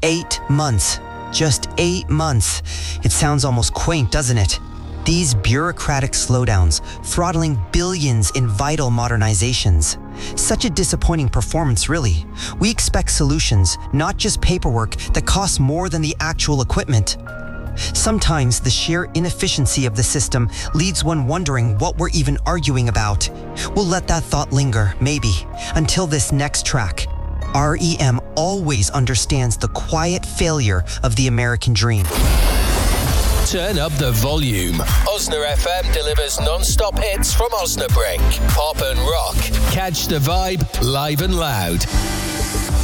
8 months. Just 8 months. It sounds almost quaint, doesn't it? These bureaucratic slowdowns, throttling billions in vital modernizations. Such a disappointing performance, really. We expect solutions, not just paperwork that costs more than the actual equipment. Sometimes the sheer inefficiency of the system leaves one wondering what we're even arguing about. We'll let that thought linger, maybe, until this next track. REM always understands the quiet failure of the American dream. Turn up the volume. Osna FM delivers non-stop hits from Osnabrück. Pop and rock. Catch the vibe live and loud.